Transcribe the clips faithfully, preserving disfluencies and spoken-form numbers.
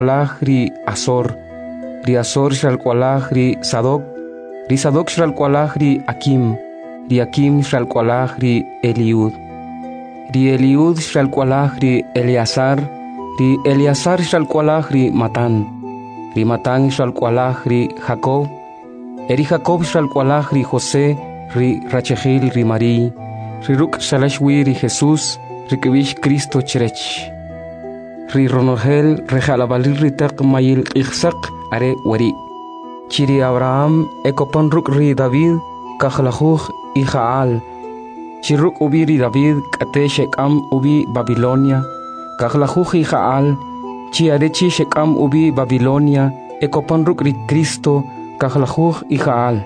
shalqualaj ri Azor, ri Azor shalqualaj ri Sadoc, ri Sadoc shalqualaj ri Akim, ri Akim shalqualaj ri Eliud, ri Eliud shalqualaj ri Eleazar, ri Eleazar shalqualaj ri Matan, ri Matan shalqualaj ri Jacob, eri Jacob shalqualaj ri José, ri Rachel ri Marí, ri Ruk shalashwi ri Jesús, ri Kibish Cristo cherech, ri Ronogel rejalabalil ri taq mayil ikhsaq are wari, chiri Abraham ekopan Ruk ri David kajlajuj y Jaal, chiruk ubi ri David kate Shekam ubi Babilonia, kajlajuj y Jaal, chi arechi Shekam ubi Babilonia, ekopan Ruk ri Cristo kajlajuj y Jaal.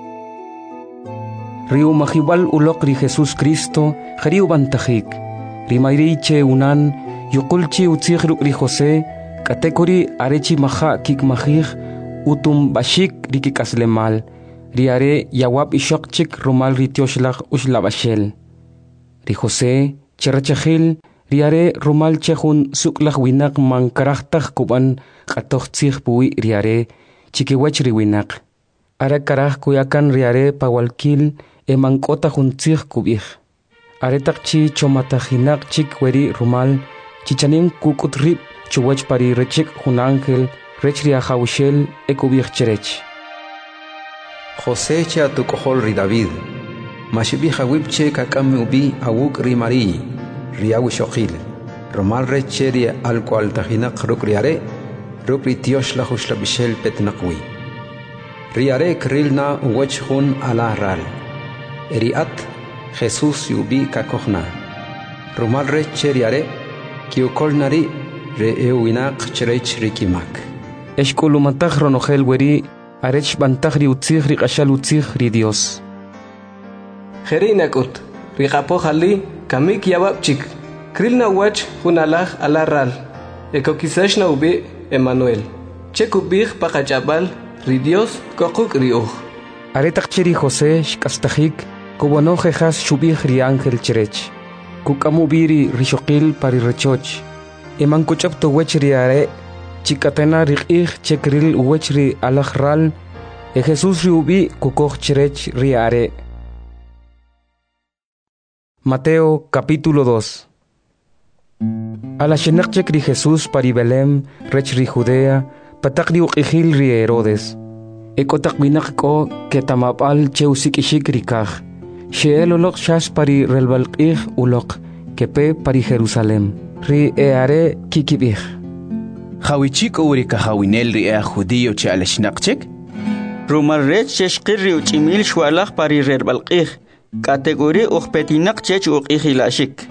Riu mahibal ulok ri Jesús Cristo, riu bantajik, ri mayriche unan, yukulchi utzig Ruk ri José, katekori arechi maha kik mahig, utum bashik ri kikaslemal, ri are yawab ishokchik rumal ri tioshlach ushlabashel. Ri José, cherachahil, ri are rumal chehun suklach winak man karachtach kuban katoch tzig pui ri are, chikiwech ri winak. Ara karach kuyakan ri are pawalkil, eman kota juntzig kubij. Aretak chi chomatajinak chik weri rumal, chichanim kukut rip chuwech pari rechik jun ángel, rech ri ajawishel ekubij cherech. José cha tu kohol ri David, mashibi hawipche kakame ubi awuk ri Marí, ri awishochil, rumal reche ri alkual tajinak ruk ri are, ruk ri tiosh la hushlabishel petnakwi. Ri are krilna uwech jun ala ral. Eriat Jesús yubi kakojna. Rumal reche riare, kiukol nari re euinak cherech rikimak. Eshkulumantaj ronogel weri, arech bantaj ri utzig ri kashal utzig ri Dios. Jerinakut, ri kapojali, kamik yababchik, krilna wach hunalaj alarral, ekokisashna ubi Emmanuel. Chekubij pakachabal, ri Dios kokuk ri uj. Aretak chiri José shkastajik, Kubano jejas shubij ri ángel cherech, kukamubiri rishokil pari rechoch, eman kuchap to wech ri are, chikatena rikij chekril wech ri alajral, e Jesús ri ubi kukoj cherech ri are. Mateo capítulo dos. A la shenakchek ri Jesús pari Belém, rech ri Judea, patak ri uqijil ri Herodes, ekotak winak ko ketamapal cheusikishik ri kaj, Sheel ulok shas pari relbalqih ulok, kepe pari Jerusalem, ri eare kikibih. Hawichik uri ka hawinel ri ea judío che aleshnaqchik? Rumal rech sheshqir ri uchimil shwalach pari relbalqih, kategori uqpetinak chech uqihilashik.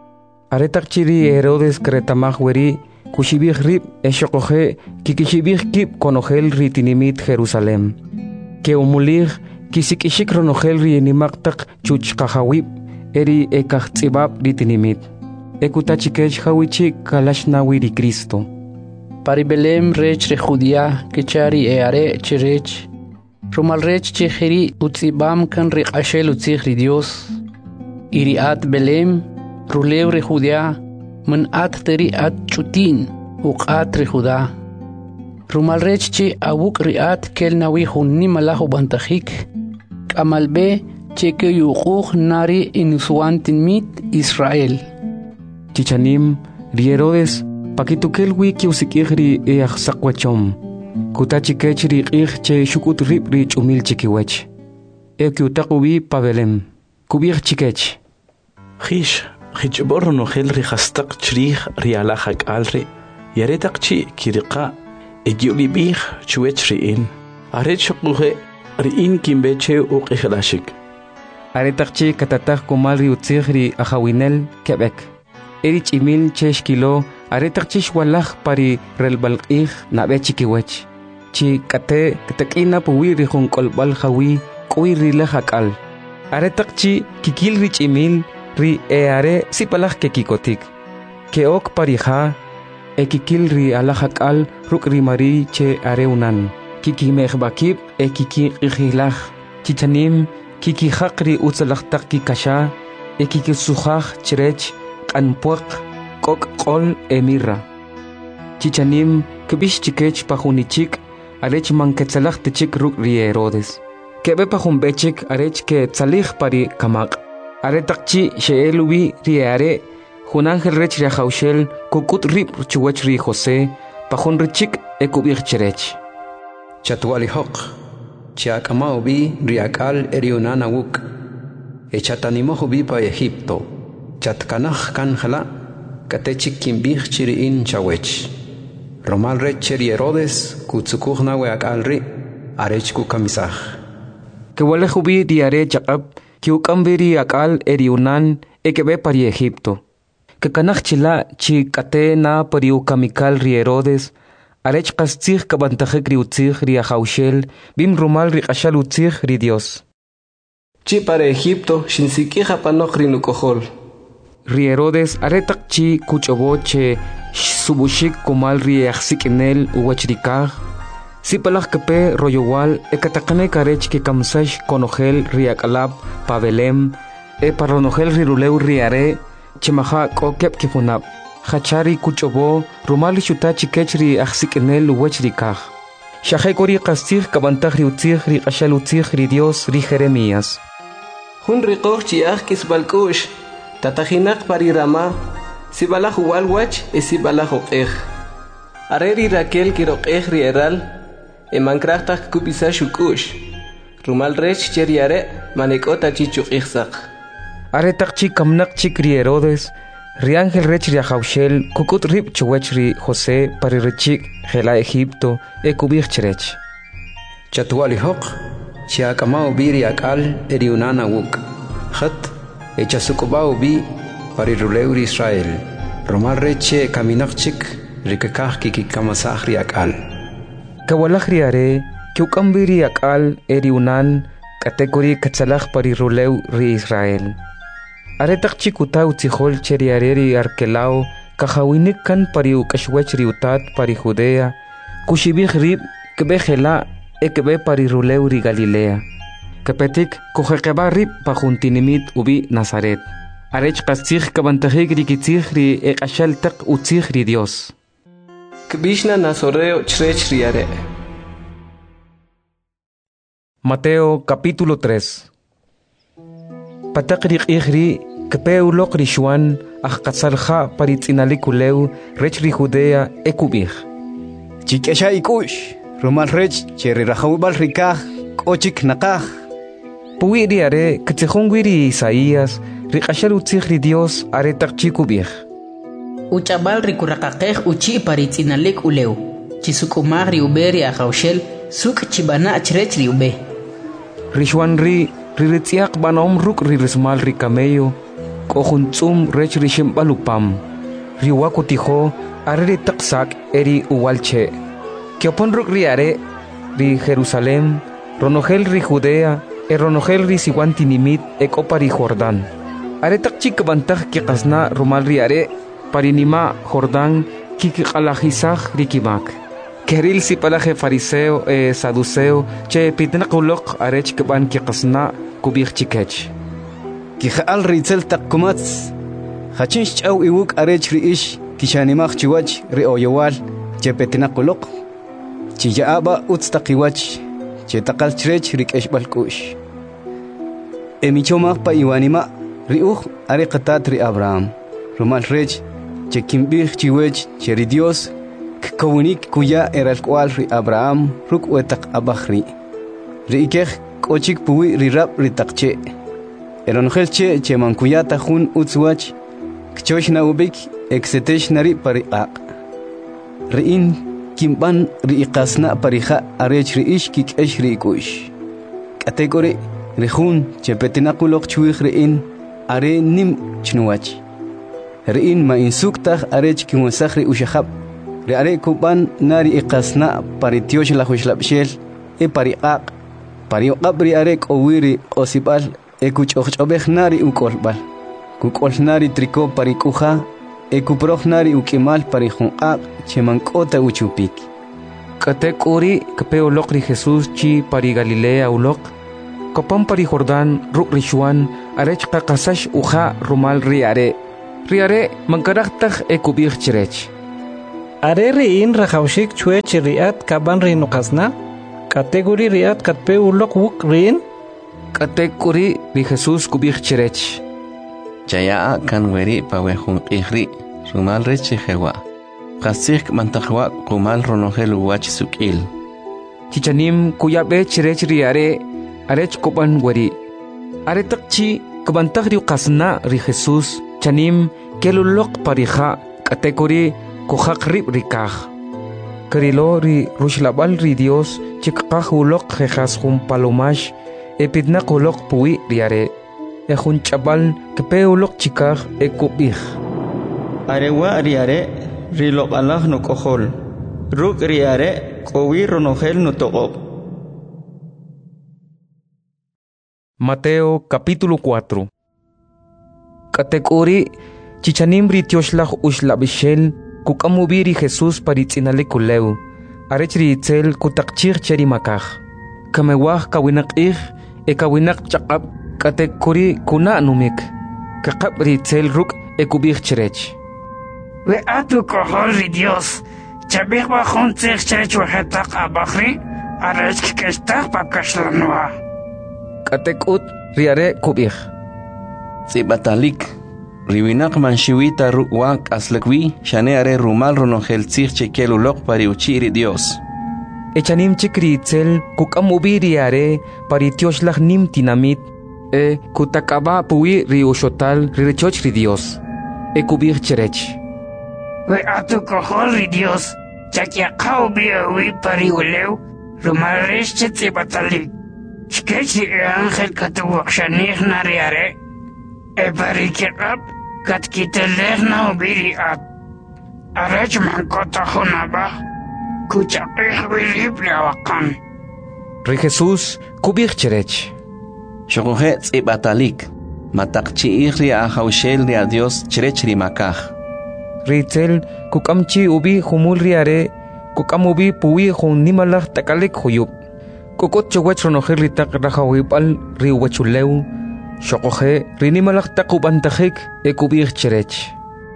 Aretak chiri Herodes kretamaj weri, kushibih rib eshokoje, kikishibih kip konogel ri tinimit Jerusalem. Ke umulih, Kisik ishik ronogel rienimaktak chuch kahawib, eri ekach tzibab ri tinimit. Ekutachikech hawichik kalashnawi ri Cristo. Pari Belém rech re Judea, kechari eare cherech. Rumal rech chehiri utzibam kan ri qashel utzig ri Dios. Iri at Belém, rulew re Judea, man at teri at chutin, uqat re Judá. Rumal rech chi awuk ri at kel nawi hunni malahu bantajik. Amalbe cheke yuquj nari inusuantin mit Israel. Chichanim, ri Herodes, pakitukel wiki usikij ri eachsakwachom. Kutachikech ri qij che shukut rib ri chumil chikiwech. Ekiutakubi pa Belém. Kubij chikech. Jish, jichbor nogel ri hastak chrij ri alajak alri. Yaretak chi kirika. Egiubibij chuech ri in. Aret shukuje Riin kimbeche uqijlashik. Aretakchi katatak kumal ri utzig ri ajawinel Quebec. Erich imil cheshkilo aretakchi shwalaj pari relbalqij nabechikiwech. Chi kate katakina puwi ri junkolbal jawi kuwi ri lajakal. Aretakchi kikil rich imil ri eare sipalaj kekikotik. Keok parija ekikil ri alajakal ruk ri Marí che are unan. Kiki mehbakib e kiki ijilaj, chichanim, kiki hakri utzalachtak kikasha, e kiki sujaj cherech, kanpuak, kok kol emirra. Chichanim, Kebish chikech pajunichik, arech manquetzalach techik ruk ri Herodes. Kebe pajunbechik arech ke tzalich pari kamak. Aretakchi sheelubi ri are, jun ángel rech ri ajaushel, kukut rip chuwech ri José, pajun richik ekubich cherech. Chatualihok, chiakamao bi riakal eriunana wuk. Echatanimojo bi pa Egipto. Chatkanaj kanjala, katechik kimbich chiriin chawech. Romal rech cheri Herodes, kutsukuj weakalri, arech kukamisaj. Kewalejubi di are chakab, kiukambiri akal eriunan ekebe pari Egipto. Kekanaj chila chi kate na pari ukamikal ri Herodes, arech kastzig kabantajek ri utzig ri ajaushel, bim rumal ri kashal utzig ri Dios. Chi para Egipto, shinsikija panoj ri nukojol. Ri Herodes aretak chi kuchoboche, subushik kumal ri ajsikinel uwachrikaj, si palaj kepe royowal ekatakane karech ke kamsash konogel ri akalab pa Belém, e paronogel ri ruleu ri are, chemaja kokep kifunab. Hachari kuchobo rumali shutachi kechri ajsikinel uwachrikaj. Shahekori kastig kabantaj ri utzig ri kashal utzig ri Dios ri Jeremías. Hun riqoj chiaj kisbalkush, tatajinak pari rama, si balaj walwach e si balaj oqej. Areri Raquel kiroqej ri eral, e mankrajtaj kupisa shukush. Rumal rech cheriare manekota chichuqijsaq. Aretak chi kamnak chik ri Herodes, ri ángel rech ri ajaushel, kukut rip chuwech ri José pari richik gela Egipto e kubich cherech. Chatualihok, chiakamao bi riakal eriunana wuk. Khat, echasukubao bi pari ruleur Israel. Romal reche kaminakchik rikakaj kikikamasaj riakal. Kawalaj ri are, kiukambiri riakal eriunan katekori katsalaj pari ruleu ri Israel. Aretak chikuta utzijol cheri areri arkelao, kajawinik kan pari ukashwech ri utat pari Judea, kushibij rib kebe gela e kebe pari ruleu ri Galilea. Kepetik kujekeba rib pajuntinimit ubi Nazaret. Arech kastzig kabantajik rikitzig ri ekashal tak utzig ri Dios. Kbishna nazoreo chrech riare. Mateo capítulo tres. Patak rik ihri kepeulok rishuan aj katsalja paritzinalikuleu rech ri Judea ekubij. Chikesha ikush, Romal rech cheri rajawibal rikaj, kochik nakaj. Puwi ri are ketzejongwi ri Isaías, ri kashal utzig ri Dios aretak chikubij. Uchabal rikurakakej uchi paritzinalik uleu. Chisukumag ri ube ri ajaushel, suk chibana chrech ri ube. Rishuan ri riritziak banom ruk rirismal ri camello, kohuntzum rech ri shimbalupam. Riwakutijo are ri taksak eri uwalche. Kiopon ruk ri are ri Jerusalem, ronogel ri Judea, e ronogel ri siwantinimit e kopari Jordán. Are takchik bantaj kikasna rumal ri are, parinima Jordán kikikalajisaj ri kimak. Keril si palaje fariseo e saduceo, che pitnakulok arech keban kikasna kubich chikech. Kijaal ritzel takkumats, hachinch chaw iwuk arech ri ish, kishanimach chiwach ri oyowal, che petinakulok. Chiyaaba utstakiwach, che takal chrech rik eshbalkush. Emichomach pa iwanima, ri uj are katat ri Abraham. Rumal rech, che kimbich chiwech, che ri Dios, kawunik kuya eral kwal ri Abraham ruk wetak abahri. Ri ikej kochik puwi ri rap ri takche. Eronogel che che mankuyata jun utzwach, kchosh na ubik eksetesh nari pari aq. Ri in kimban ri iqasna parija arech ri ish kik esh ri ikush. Kategori ri jun che petinakulok chwich ri in are nim chnuwach. Ri in ma insuktaj arech kimwasaj ri ushahab. Ri are kuban nari iqasna paritiosh la hushlabshel e pariqaq pariqab ri are kowiri osibal e kuchojchobej nari ukolbal kukol nari triko parikuja e kuproj nari ukimal parijunqaq chemankota uchupik. Katek uri kapeolok ri Jesús chi pari Galilea ulok, kopan pari Jordán ruk rishuan arech qaqasash uja rumal ri are. Ri are mankarajtaj e kubij cherech. Are riin rajawshik chwech riat kaban rinukasna. Kategori riat katpe ulok wuk rin. Kategori ri Jesús kubich chirech. Jaya kan weri pawehun ihri. Rumal reche jewa. Kasik mantakwa kumal ronogel wach sukil. Chichanim kuyabe chirech riare. Arech kuban weri. Are takchi kubantak ri kasna ri Jesús. Chanim kelulok parija. Kategori kuhak rib rikah. Karilo ri rushlabal ri Dios chikakah ulok jejas hum palomash epidnak ulok pui riare ejun chabal kepe ulok chikah ekubih. Arewa riare rilok Allah no kohol ruk riare kowi ronogel no togob. Mateo capítulo cuatro. Kategori chichanim ri tioshlah ushlabishel kukamubiri Jesús paritzinale kuleu. Arechri itzel kutakchir cheri makaj. Kamewah kawinak ih e kawinak chakab katekuri kuna numik. Kakab ritzel ruk e kubih cherech. We atu kohol ri Dios. Chabih bajun tzich cherech wahetak abachri. Arech kikestak pakashlanua. Katekut riare kubih. Zibatalik. Riwinak manshiwita ruwak aslakwi shane are rumal ronogel tzich chekel ulok pari uchiri Dios. Echanim chikri itzel kukamubiri are pari tioshlah nim tinamit e kutakaba pui ri ushotal ri rechoch ri Dios. E kubir cherech. We atu kohol ri Dios. Chakia kau biawi pari uleu. Rumal resh chetzi batalik. Chkechi e angel katuwak shanih nari are. E pari kirab. Kat kiteleh na ubiri at. Arech mankota hunaba. Kuchapih wilib lewakan. Ri Jesús kubich cherech. Shokohe tsibatalik. Matakchi ihri ahaushel ri a Dios cherech ri makaj. Ritzel kukamchi ubi humul riare. Kukam ubi puwi hun nimalach takalik huyub. Kukot chowech ronogel ritak rahawibal ri wachuleu. Shokohe rinimalak takubantakik e kubir cherech.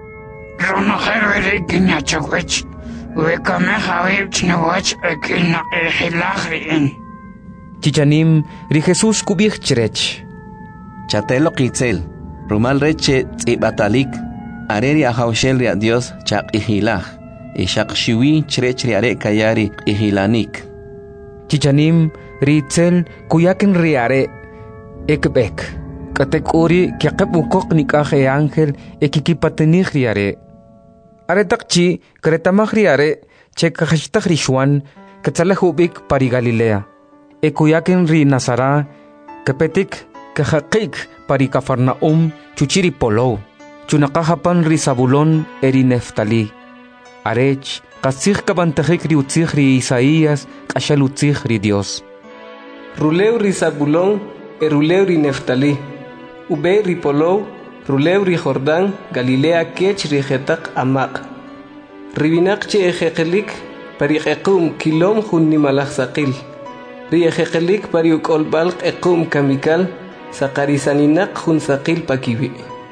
Ronogel weri kinya chowech. Wekame hawib chnawach e kina e hilagriin. Chichanim ri Jesús kubir cherech. Chatelo kitzel. Rumal reche tsibatalik. Areri ahaushel ria Dios chak ihilag. Ishak shiwi cherech riare kayari ihilanik. Chichanim ritzel kuyakin riare ekbek. Kategori kiaqab ukok nikah e ángel e kikipatenih riare. Are takchi kretamah riare che kahashtag rishuan katsalahubik pari Galilea. E kuyakin ri Nazara kapetik kahakik pari Cafarnaum chuchiri polo. Chunakahapan ri Zabulón eri Neftali. Arech kasih kabantahik ri utzih ri Isaías kashal utzih ri Dios. Ruleu ri Zabulón e ruleu ri Neftali. Ube ri Polou, ruleu ri Jordán, Galilea kech ri jetak amak. Ribinak che ejekelik pari ekum kilom hun nimalach sakil. Ri ejekelik pari ukol balk ekum kamikal, sakarisaninak hun sakil pakibi.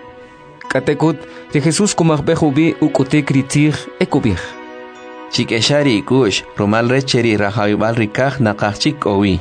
Katekut ri Jesús kumarbeh ubi ukutik ritih ekubih. Chikeshari kush, rumal recheri rahawibal rikah nakachik owi.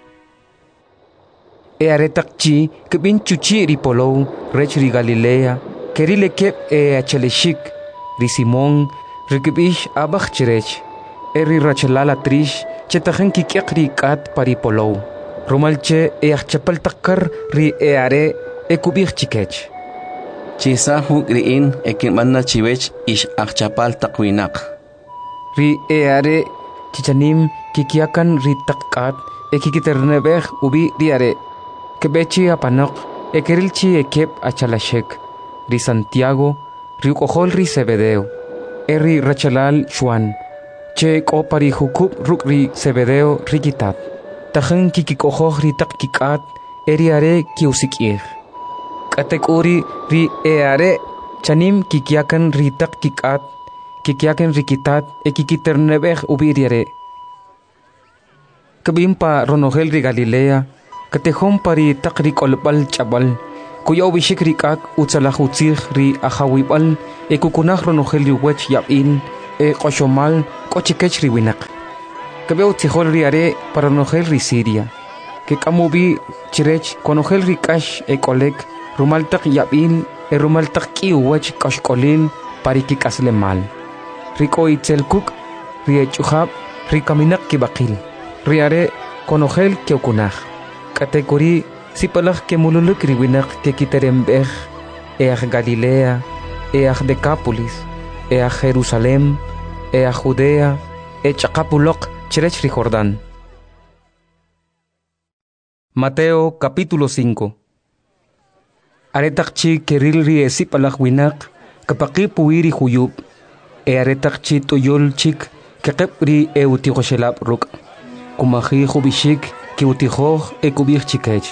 E aretakchi kebin chuchi ri Polou rech ri Galilea kerile kep e acheleshik ri Simón rikibish abach cherech e ri rachelala trish chetajen kikiak ri kat pari Polou romalche e achapal takkar ri e are e kubich chikech chisa huk riin e kinmanna chiwech ish achapal takwinak ri e are chichanim kikiakan ri takkat e kikiternebeh ubi ri are Kebechi apanok, ekerilchi ekep achalashek, ri Santiago, ri ukohol ri Zebedeo, eri rachalal Juan, che kopari hukub ruk ri Zebedeo rikitat, tajen kikikohoh ri takkikat, eri are kiusikir. Kategori ri eare, chanim kikiakan ri takkikat, kikiakan rikitat, e kikiternebeh ubiriare. Kabimpa ronogel ri Galilea, Katehom pari takri kolbal chabal, kuya ubishik rikak utsalah utsih ri ahawibal, e kukunah ronogel ri wech yapin, e qoshomal qochikech riwinak. Kabe utzihol riare para nogel ri Siria. Que kamubi chirech konogel rikash e kolek rumaltak yabin e rumaltak kiwach kashkolin pariki kasle mal. Riko itzel kuk riechuhab rikaminak kibakil. Riare konogel kyokunach. Kategori sipalak ke mululuk riwinak ke kiterembeh each Galilea, each Decápolis, each Jerusalem, each Judea, each Capulok chirech ri Jordán. Mateo capítulo cinco. Aretakchi kerilri esipalak winak kapaki puiri huyub e aretakchi toyol chik kekepri e utihoshelap ruk kumahi hubishik ki utihoh e kubih chikech.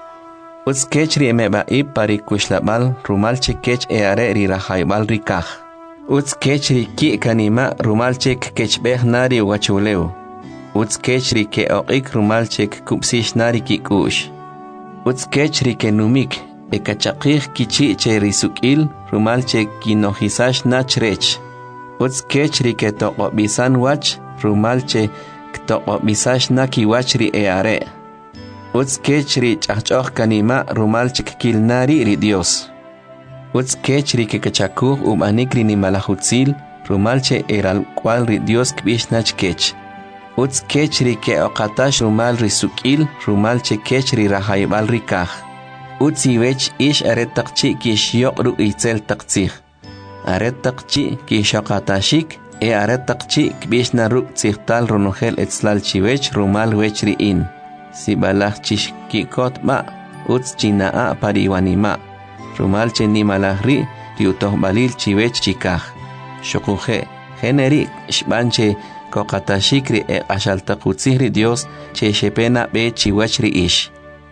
Uts kechri emeba i pari kushlabal rumal chikech e are ri rahaybal rikah. Uts kechri ki kanima rumal chik kechbeh nari wachuleu. Uts kechri ke oqik rumal chik kupsish nari ki kush. Uts kechri ke numik e kachaqih kichi che risukil rumal chik ki nohisash nachrech. Uts kechri ke toqo bisan wach rumal che toqo bisash naki wachri e are. Uts kechri chachchoh kanima rumal chik kil nari ri Dios. Uts kechri ke kachakuh umanik ri ni malahutzil rumal che eral cual ri Dios kbish nach kech. Uts kechri ke oqatash rumal risukil rumal che kechri rahaybal rikah. Uts iwech ish aret taqchi kish yoqru itzel taqtzih. Aret taqchi kish oqatashik e aret taqchi kbish naruk tzihtal ronogel etzlal chiwech rumal wech riin. Sibalach chish kikot ma uts chinaa pariwanima. Rumal che nimalahri riutoh balil chiwech chikah. Shokuje generi shbanche kokatashikri e ashaltakutzihri Dios che shepena be chiwach ri ish.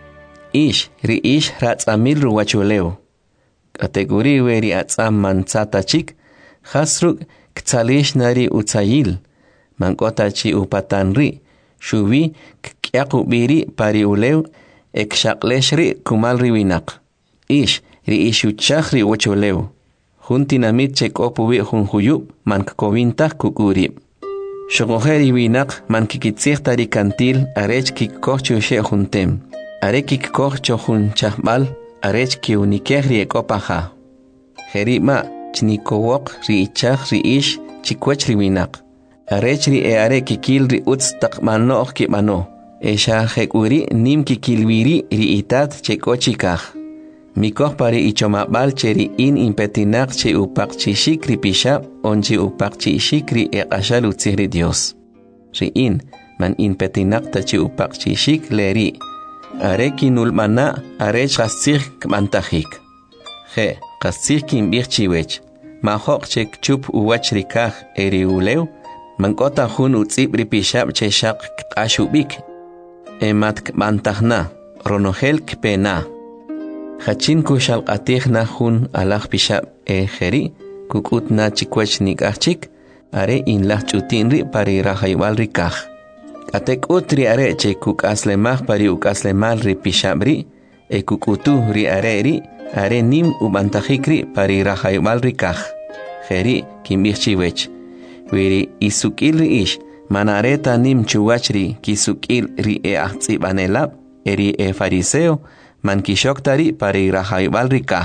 Ish ri ish ratzamil ruwachuleo. Kategori weri atzam manzata chik hasruk ktsalish nari utzayil. Mankotachi upatanri shubi kyakubiri pariuleo ekshaqleshri kumal riwinak. Ish ri ishuchachri wachuleo. Juntinamit chek opubi junjuyub mankkovintah kukurib. Shogojeri winak man kikitzih tari kantil arech kikkochu she juntem. Are kikkochu jun chahbal arech ki unikeh ri ekopaha. Jerima chnikowok ri ichach ri ish chikwech ri winak. Arech ri e are kikil ri utz takmano kibano. Esha jekuri nim kikilwiri ri itat chekochikah. Mikoh pari ichomabal cheri in impetinak che upakchi shikri pishab onchi upakchi shikri e ashal utzihri Dios. Ri in man impetinak tachi upakchi shik leri. Are kinulmana are chastzih kmantahik. Je, chastzih kimbich chiwech. Mahok chek chup uwach rikah eri uleu. Mankota hun utzibri pishab che shak kashubik. Emat kmantahna, ronogel kpena. Hachin kushal qatih na hun alach pishab e jeri kukut na chikwech nikachik are in lach chutinri pari rahaybal rikah. Atek utri are che kuk aslemah pari uk aslemal ri pishabri e kukutu ri are ri are nim ubantahikri pari rahaybal rikah. Jeri kimbichiwech. Wiri isukil ri ish manareta nim chuwachri kisukil ri e ahtsibanelab eri e fariseo man kishoktari pari rahaybal rikah.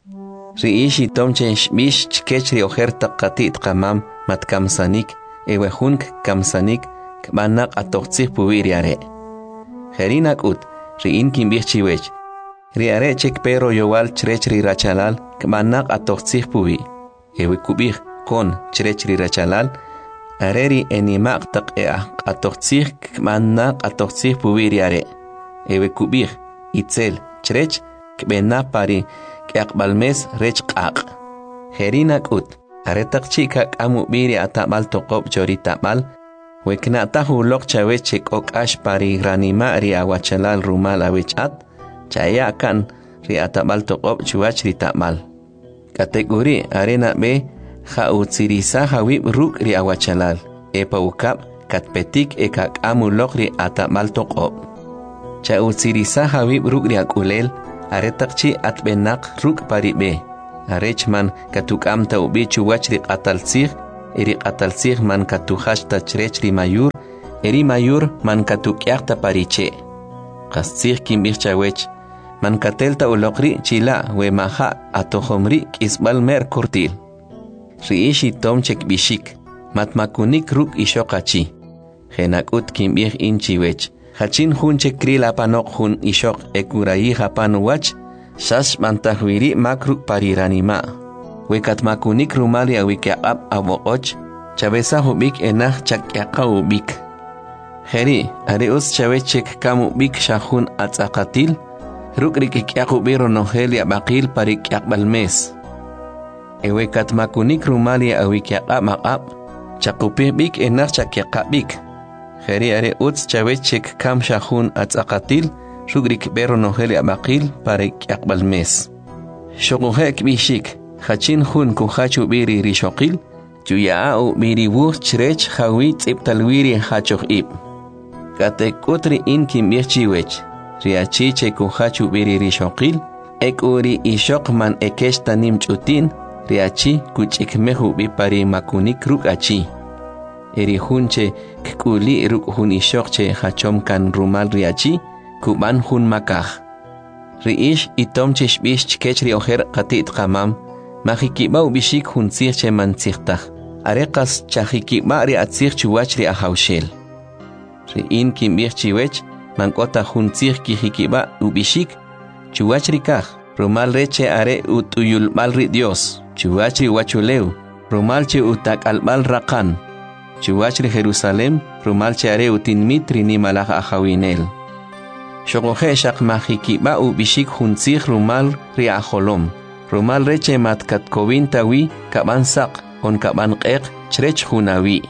Ri ishi tomchen shbish chkechri ojerta qatit qamam mat kamsanik ewe junk kamsanik kbanak atoqtzih puwiri are. Jerinak ut ri in kimbich chiwech. Ri are chek pero yowal chrech ri rachalal kbanak atoqtzih puwi. Ewe kubih kon chrech ri rachalal are ri enimak taq e atoqtzih kbanak atoqtzih puwiri are. Ewe kubih itzel chrech kbena pari kyaqbalmes rech qaq. Jerinak ut aretak chika kamu biri atabal toqob chori tabal wekna tahu lok chawech chek ok ash pari ranima ri awachalal rumal awechat chaya kan ri atabal toqob chuach ri tabal. Kategori arena be ha utsirisa hawib ruk ri awachalal epa ukap katpetik eka kamu lok ri atabal toqob. Cha utsirisa hawib ruk ri akulel aretakchi atbenak ruk paribe. Arechman katukam taubi chuwach ri qatalsih eri qatalsig man katuhashta chrech ri mayur, eri mayur man katukyaqta pariche. Qastsig kimbich chawech, man katelta ulokri chila we maha atohomri kisbal mer kurtil. Riishi tomchek bishik, matmakunik ruk ishokachi. Genakut kimbich inchiwech, hachin hunche kril apanok hun ishok ekurayi hapanuwach, shash mantahwiri makruk pariranima. Wekatmakunik rumali awikiaqab aboqoch, chabesa hubik enah chakyaqa ubik. Heri, areus chawechek kamu bik shahun atzakatil, ruk rikikyaqubiro nohelia bakil parikyaqbalmes. Ewekatmakunik rumali awikiaqab maqab, chakupih bik enah chakyaqabik. Heri areus chawechek kam shahun atzakatil, ruk rikbero nohelia bakil parikyaqbalmes. Shokuhek bishik, hachin hun kuhachu biri rishokil, Chuyaau biri wuh chrech hawi tsiptalwiri hachoh ib. Kate kutri in kimbirchiwech, riachiche kuhachu biri rishokil, ek uri ishok man ekeshta nim chutin, riachi kuchikmehu bipari makunik ruk achi. Eri hunche kuli ruk hun ishokche hachom kan rumal riachi, kuban hun makah. Riish itomche shbish chkechri oher katit kamam, Mahikibau bishik hun sirche man sirtah. Arekas chahikiba ri atsir chuwach ri ahaushel. Ri in kimbir chiwech, mankota hun sir kihikiba ubishik, chuwach ri kah, rumal reche are utuyul mal ri Dios, chuwach ri wachuleu, rumal che utak albal rakan, chuwach ri Jerusalem, rumal che are utin mitri ni malach ahawinel. Shokohe shak mahikiba ubishik hun sir rumal ri aholom. Rumal reche matkat kovin-tawi kaban sak on kaban qeq chrech hunawi.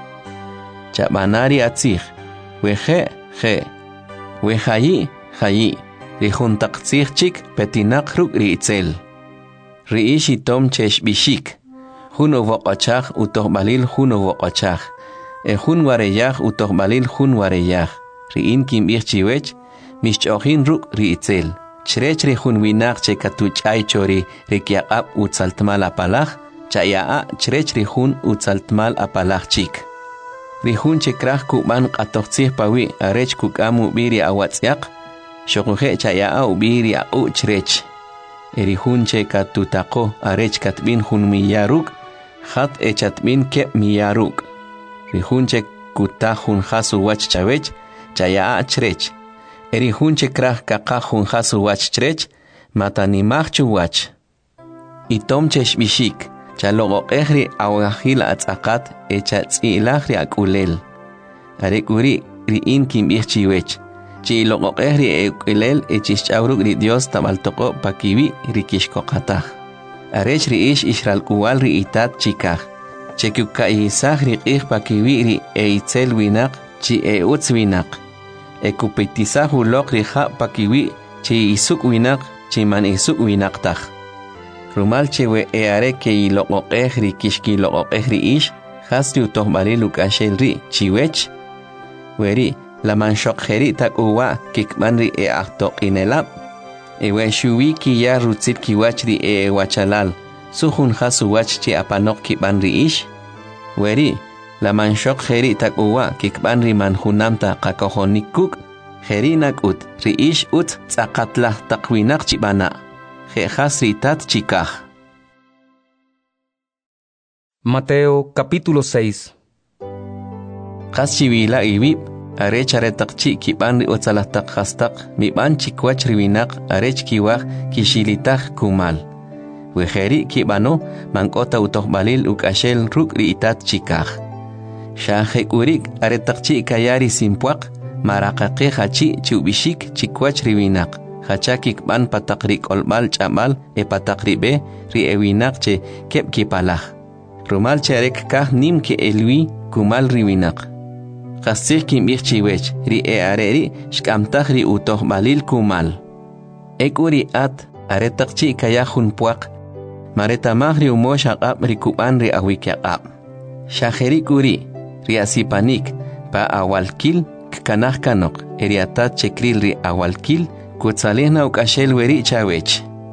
Chabanari atzig, weje je, wejayi jayi, rihun taqtzig chik petinak ruk riitzel. Riishi tom chesh bishik, hun uvoqachach utoh balil hun uvoqachach, e hun wareyach utoh balil hun wareyach, riin kim irchiwech, mishchohin ruk riitzel. Chrech rihun winak che katuch ay chori rikiaqab utsaltmal apalach, chayaa chrech rihun utsaltmal apalach chik. Rihun che krach kuban qatoqtzih pawi arech kukamu biri awatzyak, shokuhe chayaa ubiri au chrech. Erihun che katutako arech katbin hun miyaruk, hat echatbin kep miyaruk. Rihun che kutahun hasu wach chawech, chayaa chrech. Eri hunche krah kakahun hasu wach chrech, matanimach wach. Itomche shbishik, chalogo ehri awahil atzakat, echa tzilahri akulel. Arekuri riin kim irchiwech, chilogo ehri ekulel echishchauruk ri Dios tamaltoko pakiwi rikishkokatah. Arech riish ishral kuwal ri itat chikah, chekuka ihisah riqih pakiwi ri eitzel winak, chi eutz winak. Ekupitisahu lok riha pakiwi chi isuk winak chi man isuk winak tah. Rumal chewe eare ke iloko ehri kishki loko ehri ish hasri utoh bali lukashel ri chiwech. Weri la man shok heri tak uwa kikman ri e ahtok inelap. Ewe shuwi ki ya rutzit ki wach ri e wachalal suhun hasu wach chi apanok kiban ri ish. Weri la man shok heri tak uwa kikban ri man hunamta qakohonikuk heri nakut ri ish ut tzaqatlah taqwinak chibana he hasri tat chikah. Mateo capítulo seis. Qaschiwila ibib arech aretak chi kiban ri otsalah tak hastak miban chikwach riwinak arech kiwah kishilitah kumal. Weheri kibano mankota utoh balil ukashel ruk ri itat chikah. Shahek urik aretak chi kayari simpuak marakake hachi chubishik chikwach riwinak hachakik ban patakrik olbal chamal e patakribe ri ewinak che kep kipalah rumal cherek kah nim ke elwi kumal riwinak qasih kim irchiwech ri e areri shkamtah ri utoh balil kumal ekuri at aretak chi kayahun puak maretamah ri umosh aqab ri kuban ri awikyaqab shaheri kuri riasipanik pa awalkil kanah kanok eriatat chekril ri awalkil kutsalehna ukashel weri chawech.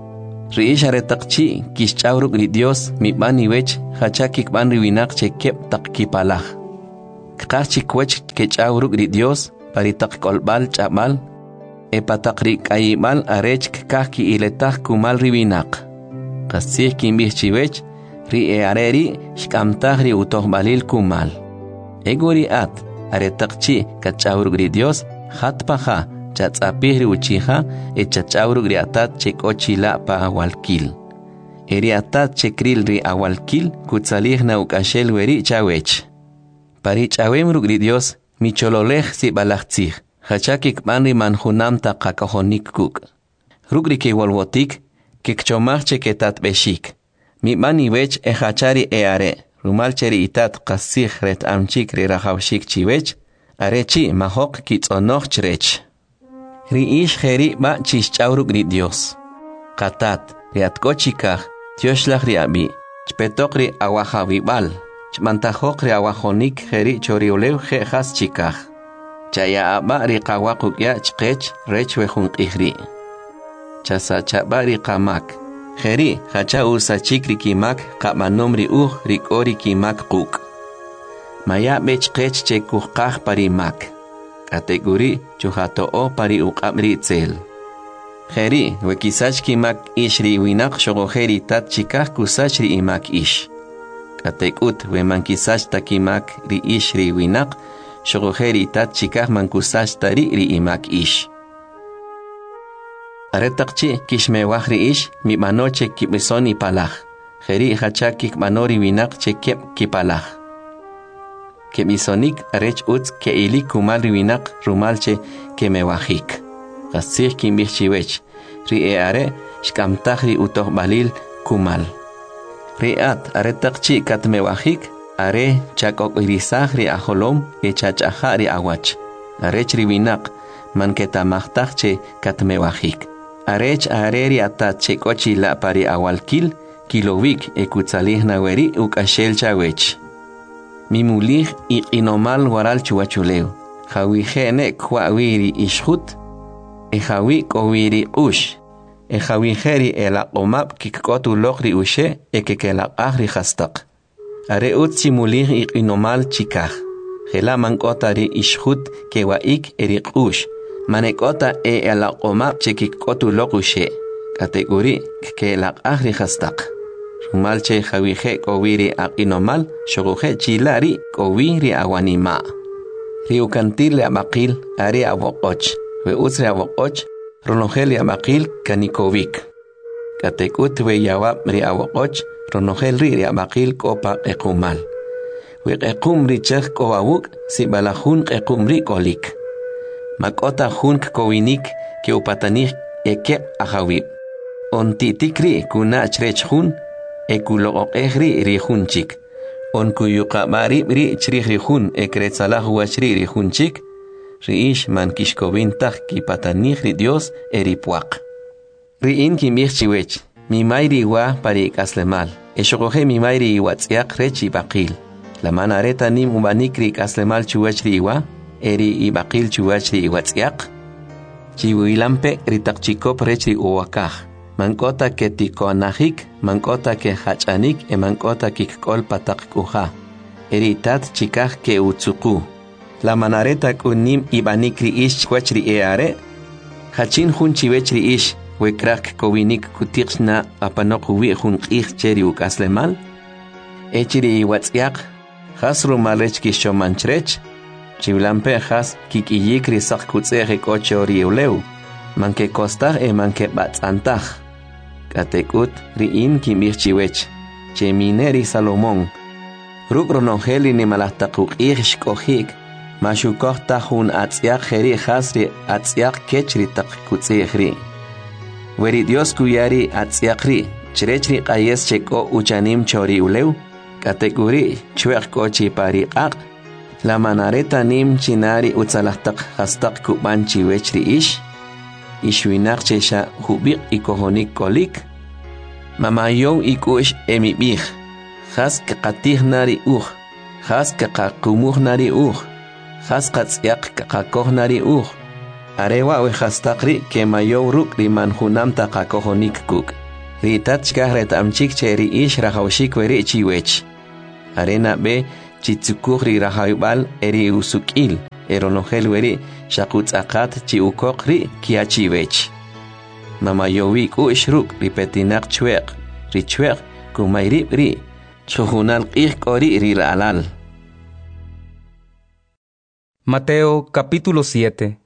Riish aretaqchi kishchawruk ri Dios mi bani wech hachakik ban riwinak chekep taqkipalaj. Kqachi kwech kechawruk ri Dios paritak kolbal chabal epataqri kayibal arech kaki iletaj kumal riwinak. Qasih kimbih chiwech ri e areri shkamtaj ri utohbalil kumal. Eguri at aretaqchi kachawruk ri Dios hatpaja chatzapih ri uchija e chachawruk ri atat chekochila pa awalkil. Eri atat chekril ri awalkil kutsalih na ukashel weri chawech. Pari chawem ruk ri Dios mi chololej si balachtzih. Hachakik manri manjunam ta kakahonik kuk. Ruk ri kewalwotik kikchomach cheketat beshik. Mi mani wech e hachari e are. Rumal cheri itat qasih ret amchik ri rahawshik chiwech. Arechi mahok kitzonoch chrech. Ri ish jeri ba chischawruk ri Dios. Qatat ri atkochikaj tioshlaj ri abi. Chpetok ri awajawibal. Chmantajok ri awajonik jeri choriolew je jas chikaj. Chaya aba ri qawaqukya chqech rech wejunqijri. Chasa chaba ri qamak. Jeri hacha usachik ri kimak qamanom ri uj ri k'ori kimak quk. Maya bech qech chekuqaj pari mak. Kategori chuhatoo pari uqab ri tzel. Jeri wekisach kimak ish ri winak shogojeri tat chikaj kusach ri imak ish. Katekut wemankisach takimak ri ish ri winak shogojeri tat chikaj mankusach tari ri imak ish. Aretaqchi kishmewaj ri ish mi manoche kibisoni palaj. Jeri hachakik manori winak chekep kipalaj. Kemisonik arech utz ke ili kumal riwinak rumalche kemewajik. Qasih kimbih chiwech. Ri e are shkamtaj ri utoh balil kumal. Ri at aretaqchi katmewajik are chakok irisaj ri ajolom e chachaja ri awach. Arech riwinak manketamajtaj che katmewajik. Arech are ri atat chekochi la pari awalkil kilowik e kutzalih naweri ukashel chawech. Mimulih y inomal waral chuachuleo. Jawi jene kwawiri ishut. E jawi kowiri ush. E jawi jeri el aqomap kikotu lokri ushe e kekela ahri hastak. Are utsi mulih y inomal chikaj. Jela mankota ri ishut kewaik erik ush. Manekota e el aqomap chekikotu lokushe. Kategori kekela ahri hastak. Rumalche jawije kowiri aqinomal shoguje chilari kowiri awanima. Riukantil amakil ari awokoch. We utsri awokoch ronogel amakil kanikovik. Katekut we yawab ri awokoch ronogel ri amakil kopa ekumal. We ekum ri chek kowawuk si balahun ekum ri kolik. Makota hunk kowinik ke upatanik eke ahawib. Ontitikri kuna chrechhun ekulo ehri rihunchik. On kuyuqabari ri chrih rihun ekretsalah wachri rihunchik. Riish man kishkovintah kipatanich ri Dios eripuak. Riin kimich chiwech. Mi mayri wa pari kaslemal. Eshokoje mi mayri watsiak rechi bakil. La manareta nim ubanikri kaslemal chuwech ri wa. Eri ibakil chuwech ri watsiak. Chiwilampe ritakchikop rechi uwakaj. Mankota ke tikonajik, mankota ke hachanik, e mankota kikkol patak kuja. Eritat chikaj ke utsuku. La manareta kunim ibanikri ish kwachri eare. Hachin hun chiwechri ish, wekrak kowinik kutixna apanokuwi hun ich cheri ukaslemal. Echiri iwatsiak, hasru malech kishomanchrech. Chiwlampe has kikiyikri sak kutzere koche oriuleu. Manke kostar e manke batzantaj. Katekut riin kimich chiwech. Chemineri Salomón. Ruk ronongeli ni malahtakuk ish kohik. Mashukok tahun atziak jeri hasri atziak kechri takutzihri. Weri Dios kuyari atziakri. Chrechri qayes cheko uchanim chori uleu. Katekuri chuek kochi pari ak. La manareta nim chinari utzalahtak hastak kuban chiwechri ish. Ishwinak chesha hubik ikohonik kolik. Mamayon ikush emibich. Has kakatih nari uj. Has kakakumuh nari uj. Has katsyak kakakoh nari uj. Arewa we hastakri ke mayo ruk riman hunam takakohonik kuk. ritat chkahret amchik cheri ish rahawshik weri chiwech. Arena be chitsukuhri rahawibal eri usukil eronogel weri shakutz akat chi ukokri kiachiwech. Mama yowi ku ishruk ripetinak chwek ri chwek kumayrib ri chujunal qih kori ri alal. Mateo capítulo siete.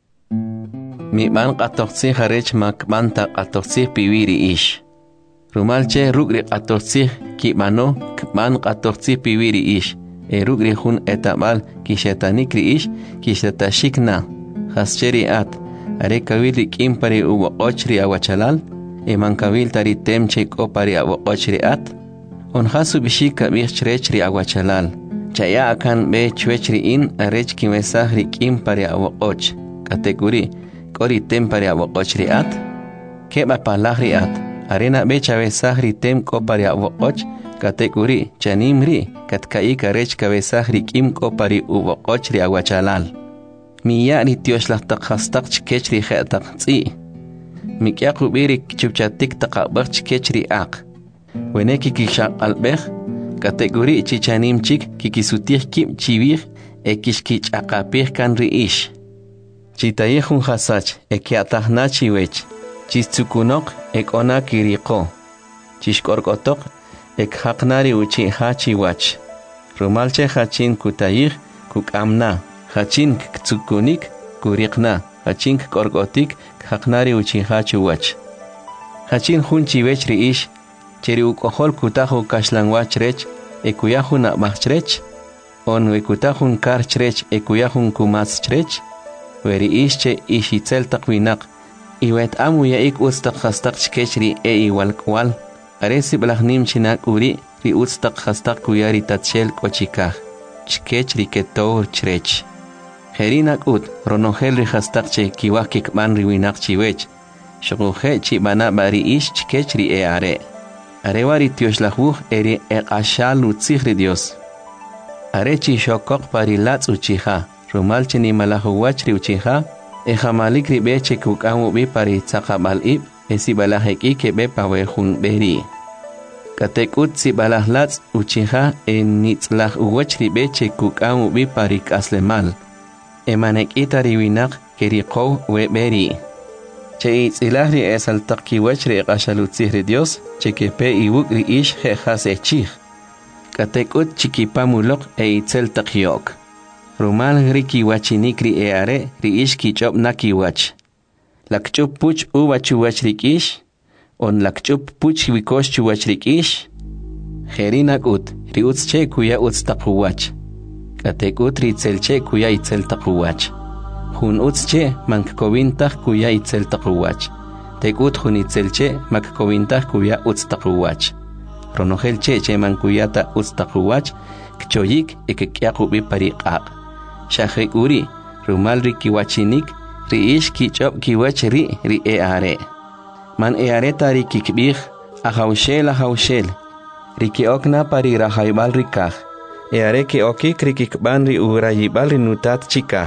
Mi man qatoqsi harech mak manta qatoqsi piwiri ish. Rumalche rugri qatoqsi ki mano man qatoqsi piwiri ish. E rugri hun etabal ki shetanik ri ish ki shetashikna. Hascheri at are kawili kimpari uwa ochri awachalal. E man kawil tari temche kopari awa ochri at. On hasu bishika bichrechri awachalal. Chaya akan be chwechri in arech ki mesahri kimpari awa och. Kategori kori tempari awa ochri at. Keba palahri at. Arena be chavesahri tem kopari awa och. Kategori chanimri katkai karech kavesahri kim kopari uwa ochri awachalal. Miya ni tioslah takhastak chkechri khetak tsi. Mikya kubiri chupchatik takabak chkechri ak. Weneki kishak albech. Kategori chichanim chik kikisutir kim chivir e kishkich akapir kan riish. Chitayehun hasach e kiatahna chiwech. Chistsukunok ek ona kiriko. Chishkorkotok ek haknari uchi hachiwach. Rumalche hachin kutayih kukamna. Hachin ktsukunik kurikna. Hachin korkotik haknari uchi hachiwach. Hachin hun chiwech riish. Cheri ukohol kutahu kashlangwach rech, ekuyahun machtrech, on wekutahun karchrech, ekuyahun kumaschrech, weri ische ishitzel takwinak, iwet amuya ik ustak hastak chkechri e iwalkwal, aresi blahnim chinak uri, ri ustak hastak kuyari tatchel kochikah, chkechri ketor chrech. Herinak ut, ronogel ri hastak che kiwakik man riwinak chiwech, shoguhe chibana bari ish chkechri e are. Arewari tioslahuj eri eqashal utzihri Dios. Arechi shokok parilatz uchiha, rumalche ni malahuachri uchiha, e jamalik ribeche kukamu bi pari tzakabal ib, e sibalahek ike be pawejun beri. Katekut sibalahlatz uchiha e nitzlah uwachri beche kukamu bi pari kaslemal. E manek itari winak kerikow we beri. Che itzilahri es al takiwachri eqashalutzihri Dios, che que pe iwukri ish jejas echich. Katekut chikipamulok e itzel takiok. Rumal riki wachinikri e are ri ish kichop nakiwach. Lakchup puch uwachuwachrik ish, on lakchup puch wikosh chuwachrik ish. Herinak ut, ri utz che kuya utz takuwach. Katekut ri itzel che kuya itzel takuwach. Hun utzche mankkovintah kuya itzel takuwach. Tekut hun itzelche makkovintah kuya utz takuwach. Ronogelche che mankuyata utz takuwach, kchoyik ekekyakubi pariqaq. Shahrik uri, rumal ri kiwachinik, ri ish kichop kiwach ri ri e are. Man e are tari kikbih, ahaushel ahaushel. Ri kiokna pari rahaibal rikah. E are ki okik ri kikban ri urayibal ri nutat chikah.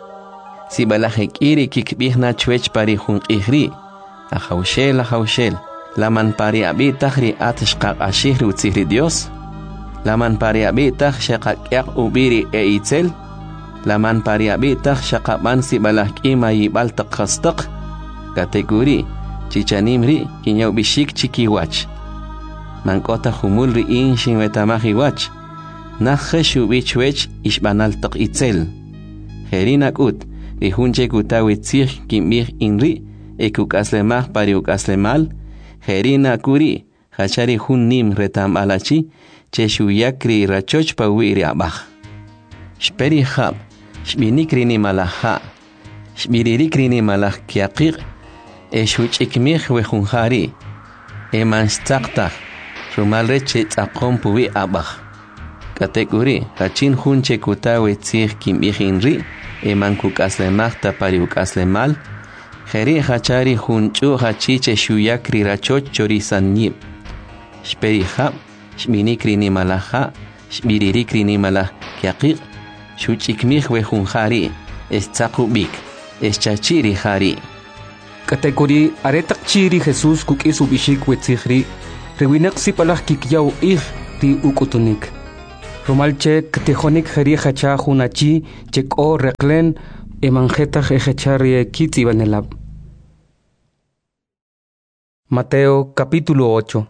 Si balahek iri kikbihna chwech pari hun ihri, ahaushel ahaushel, laman pari abitah ri atshqaq ashihri utzihri Dios, laman pari abitah shaqaqyak ubiri e itzel, laman pari abitah shaqaban si balahk ima yibal taqhastaq, kategori, chichanimri kinyaw bishik chikiwach, mankota humulri inshin wetamahiwach, nakhesh ubichwech ishbanal taq itzel, herinak ut, Ri hunche kutawi tzih kimih inri, e kukaslemah pari ukaslemal, herina kuri, hachari hun nim retam alachi, che shuyakri rachoch pa wiri abah. Shperi hab, shbinikri ni malaha, shbiririkri ni malah kiaqiq, e shuchikmih we hunhari, e manstaqtah, rumalre che tzaqom puwi abah. Kategori, hachin hunche kutawi tzih kimih inri, eman kukaslemah tapari ukaslemal, Heri hachari hunchu hachiche shuyakri rachoch chorizanyib. Shperihab, shminikri ni malaha, shmiririkri ni malah kiaqiq, shuchikmih we hunhari, eschakubik, eschachiri hari. Katekuri aretak chiri Jesús kuk isu bishik wetzihri, rewinak sipalak kikyaw ih ri ukutunik. Romalche ktejonik jeri hacha hunachi chek o reklen emanjeta jechari kitzi banelab. Mateo capítulo ocho.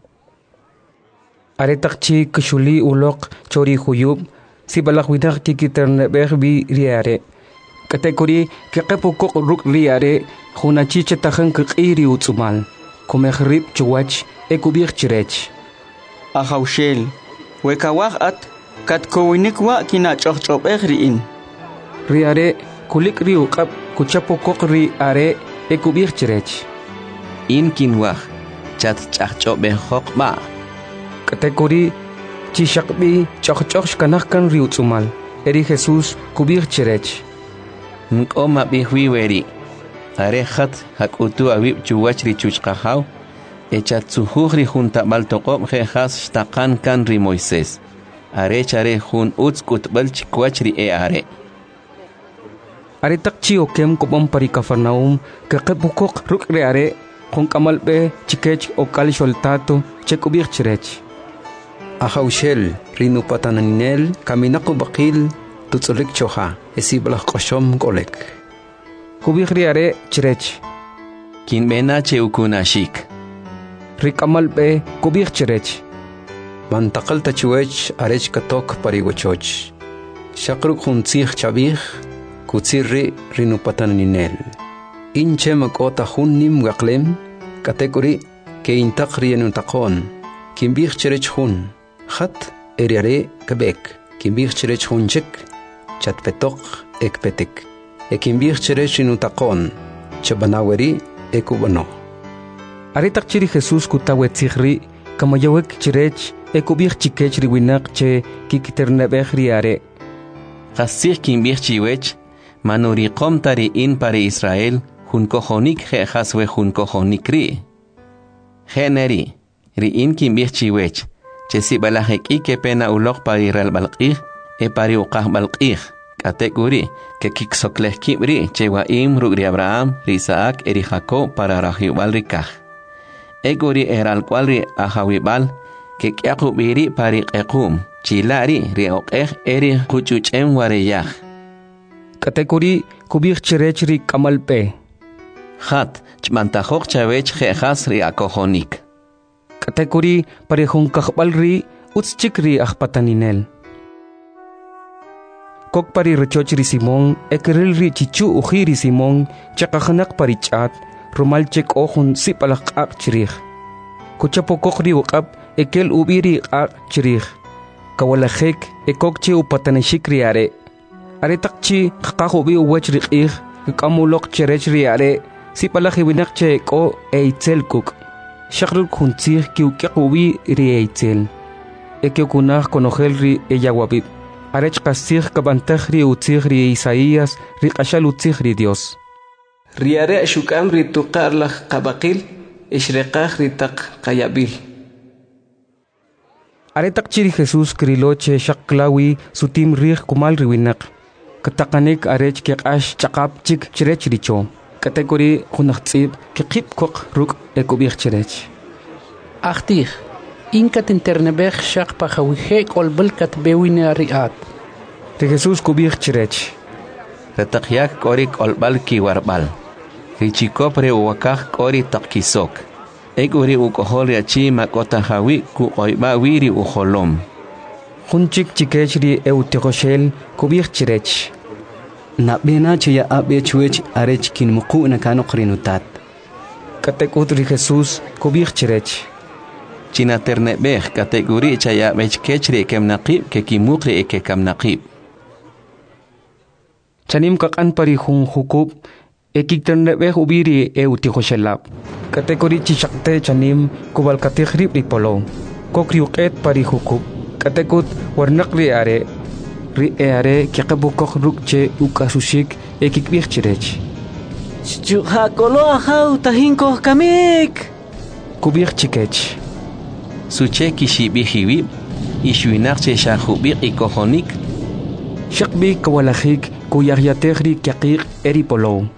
Aretak chi kshuli ulok chori huyub, sipalak winak kikiternebeh bi riare. Katekuri kekepukok ruk riare, hunachi chetajan kikiri utsumal, komehrib chuwach ekubir chirech. Ahaushel, wekawak at kat kowinik wa kina choch chop ehriin. Riare kulik riu kap kuchapukok ri are ekubir chirech. In kinwah chat chach chop behok ba. Katekuri chishakbi choch choch kanahkan riu utsumal, eri Jesus kubir chirech. Nkoma bihwiweri. Arehat hakutu awib chuwach ri chuchkahaw. Echat suhugri junta baltoqob jejas shtakan kan ri Moisés. Are chare jun utskut balchikwach ri e are. Are takchi okem kopom pari Kafarnaum kakepukok ruk re are jun kamalbe chikech okal sholtato chekubir chirech. Ahaushel rinu pataninel kaminaku bakil tutsulik choha esiblah koshom golek. Kubir ri are chirech. Kin bena che ukunashik. Rikamalbe kubir chirech. Mantakal tachuech arech katok parigochoch. Shakruk huntzich chabich kutsirri rinu pataninel. Inche makota hunnim gaklem katekuri ke intakri enutakon. Kimbich chirech hun. Khat eriare kebek. Kimbich chirech hunchik. Chatpetok ekpetik. Ekimbich chirech inutakon. Chabanaweri ekubano. Aretak chiri Jesus kutawe tzihri kamayawek chirech ekubich chikech riwinak che kikiternebeh riare. Qasih kimbich chiwech manuri qomtari in pari Israel hun kojonik jejas we hun kojonik ri. Generi ri in kimbich chiwech che si balajek ike pena ulok pari real balqih e pari uqah balqih. Kategori que kiksokleh kibri chewa im rugri Abraham, ri Isaac, eri Jacob para rahiwal rikah. Egori eral kwalri ahawibal que kyakubiri pari ekum chilari ri oqeh eri kuchuchem wareyah. Kategori kubir chirech ri kamalpe. Khat chmantajok chavech jejas ri akojonik. Kategori pari jun kahbal ri utschik ri ahpataninel. Kok pari rechoch ri Simón, ekeril ri chichu uji ri Simón, chakahanak pari chat, rumal chek ohun sipalak ak chirich. Kuchapo kok ri ukap, ekel ubiri ak chirich. Kawalajek, ekok chi upatanishik ri are. Are takchi, kakahubi uwech ri ik, kamulok chirech ri are, sipalak hiwinak che eko eitzel kuk. Shakruk huntzich ki ukiakubi ri eitzel. Eke kunach konojel ri eyawabib. Arech kasih kabantajri utzihri Isaías ri qashal utzihri Dios. Riare shukam ri tuqarlaj qabaqil ishreqaj ri taq qayabil. Aretak chiri Jesús kriloche shaklawi sutim rih kumal riwinak. Katakanik arech keqash chaqap chik chirech richo. Kategori khunaqtsib keqip kok ruk ekubich chirech. Achtih Inkat internebech shak pahawihe kolbelkat bewine riat. Ri Jesús kubich chirech. Retakyak kori kolbal ki warbal. Richikopre uwakak kori takkisok. Eguri ukohol yachi makota hawi ku oiba wiri uholom. Hunchik chikech ri eutikoshel kubich chirech. Na bena chaya abe chuech arech kin muku na kanokrinutat. Katekut ri Jesús kubich chirech. China ternebeh kategori chaya bech kechri kem naqib ke kimukri eke kam naqib. Chanim kakan pari hun hukub ekik ternebeh ubiri e utihoshelab. Kategori chishakte chanim kubal kategrib ri polo. Kokri uqet pari hukub. Katekut warnak ri are. Ri e are kiqabukok rukche ukasushik ekik bich chirech. Chuha kolo ahau tahinko kamik. Kubich chikech. Suche kishibihiwib, ishuinak che shahubik ikohonik. Shakbi kawalahik kuyaryatehri kyakik eri polo.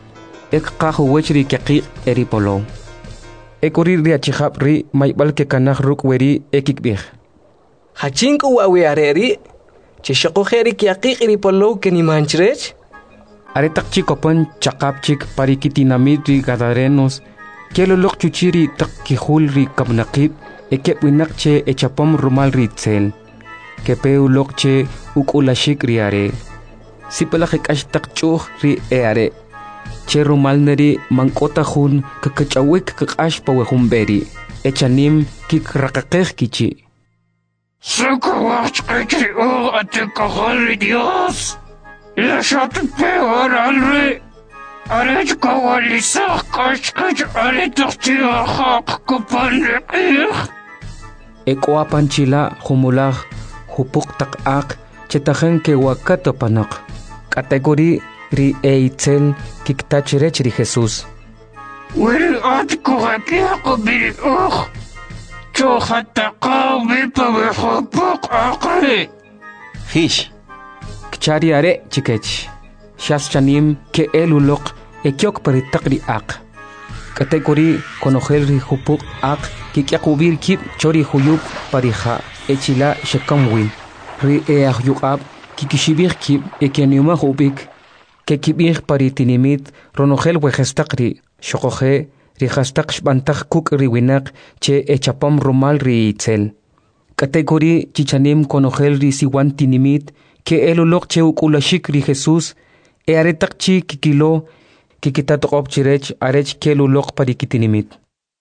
ek qahu wechri keqi eri polo ekuri ri achihab ri maybal ke kanah ruk weri ekikbih hachinku wawi areri chishaqo kheri kiaqi eri polo keni manchrech are takchi kopon chaqapchik parikitinamit gadarenos kelo lok chuchiri takkihul ri kabnaqib ekep winakche echapom rumal ri tsel kepeu lokche ukulashik riare sipalakik ashtak chuh ri eare che rumal neri mankota hun kakachawik kakash pawehumberi echanim kik rakakeh kichi Suko wach kachri o ate kahol Dios la shot peor alre arech kawali sak kach kach are takchi hak kupan rekih ekwa panchila humulah hupuk takak chetahen ke wakato panak kategori ri eitzel kiktachirech ri Jesus Will at kuhakia kubil uh cho hatta qawi pawhupuk akri Hish kchari are chikech shas chanim ke elulok ekyok peritakri ak kategori konohel ri hupuk ak kikyakubir kip chori huyup pariha echila shekamwin ri eah yukab kikishibir kip ekeniuma hubik ke kibir paritinimit ronohel wehestakri shokohe ri hastak shbantak kuk ri winak che echapom rumal ri itzel kategori chichanim konohel ri siwan tinimit ke elulok che ukulashik ri Jesus e aretakchi kikilo kikitatok chirech arech kelulok parikitinimit.